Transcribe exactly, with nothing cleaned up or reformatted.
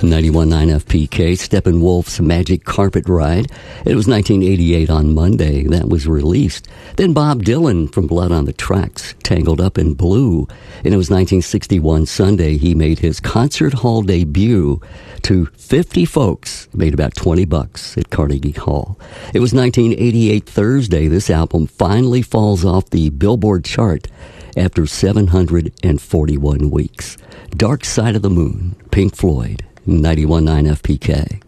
ninety-one point nine F P K, Steppenwolf's Magic Carpet Ride. It was nineteen eighty-eight on Monday. That was released. Then Bob Dylan from Blood on the Tracks, Tangled Up in Blue. And it was nineteen sixty-one Sunday. He made his concert hall debut to fifty folks, made about twenty bucks at Carnegie Hall. It was nineteen eighty-eight Thursday. This album finally falls off the Billboard chart after seven hundred forty-one weeks. Dark Side of the Moon, Pink Floyd, ninety-one point nine F P K.